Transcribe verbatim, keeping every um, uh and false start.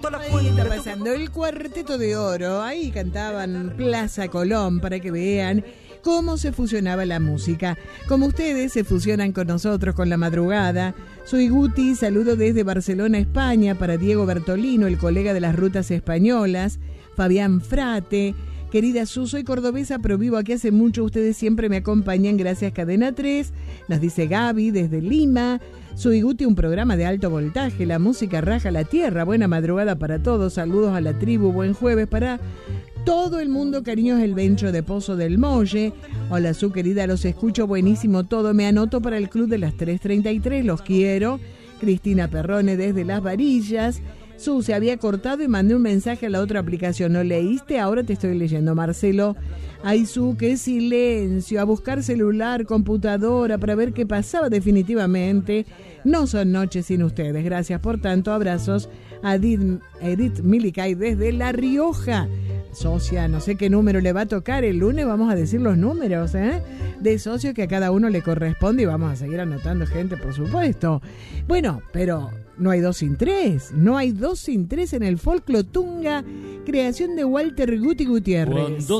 Ahí está pasando el Cuarteto de Oro. Ahí cantaban Plaza Colón para que vean cómo se fusionaba la música. Como ustedes se fusionan con nosotros con la madrugada. Soy Guti, saludo desde Barcelona, España, para Diego Bertolino, el colega de las rutas españolas, Fabián Frate. Querida Su, soy cordobesa, pero vivo aquí hace mucho. Ustedes siempre me acompañan, gracias Cadena tres. Nos dice Gaby desde Lima. Soy Guti, un programa de alto voltaje. La música raja la tierra. Buena madrugada para todos. Saludos a la tribu. Buen jueves para todo el mundo. Cariños, el Bencho de Pozo del Molle. Hola Su, querida, los escucho. Buenísimo todo. Me anoto para el club de las tres treinta y tres. Los quiero. Cristina Perrone desde Las Varillas. Su, se había cortado y mandé un mensaje a la otra aplicación. ¿No leíste? Ahora te estoy leyendo. Marcelo, ay Su, qué silencio. A buscar celular, computadora, para ver qué pasaba. Definitivamente no son noches sin ustedes. Gracias por tanto. Abrazos a Edith, Edith Milicay desde La Rioja. Socia, no sé qué número le va a tocar el lunes. Vamos a decir los números, ¿eh? De socio que a cada uno le corresponde, y vamos a seguir anotando gente, por supuesto. Bueno, pero no hay dos sin tres. No hay dos sin tres en el Folclotunga, creación de Walter Guti Gutiérrez.